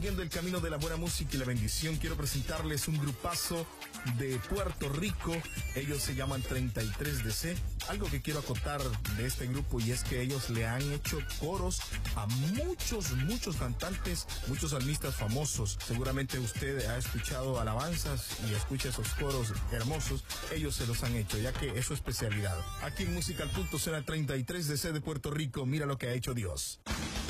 Siguiendo el camino de la buena música y la bendición, quiero presentarles un grupazo de Puerto Rico. Ellos se llaman 33DC. Algo que quiero acotar de este grupo, y es que ellos le han hecho coros a muchos cantantes, muchos salmistas famosos. Seguramente usted ha escuchado alabanzas y escucha esos coros hermosos. Ellos se los han hecho, ya que es su especialidad. Aquí en Música al Punto suena 33DC de Puerto Rico. Mira lo que ha hecho Dios.